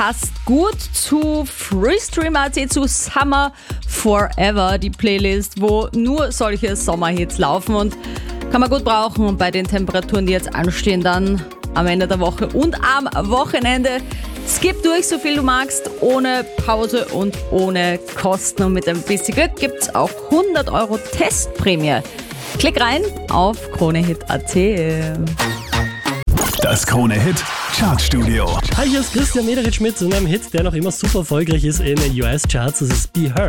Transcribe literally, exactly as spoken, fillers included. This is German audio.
passt gut zu Freestream Punkt at, zu Summer Forever, die Playlist, wo nur solche Sommerhits laufen und kann man gut brauchen. Und bei den Temperaturen, die jetzt anstehen, dann am Ende der Woche und am Wochenende. Skip durch, so viel du magst, ohne Pause und ohne Kosten. Und mit ein bisschen Glück gibt's auch hundert Euro Testprämie. Klick rein auf Kronehit Punkt at. Das Krone-Hit Chartstudio. Hi, hier ist Christian Mederich mit einem Hit, der noch immer super erfolgreich ist in den U S-Charts. Das ist Be Her.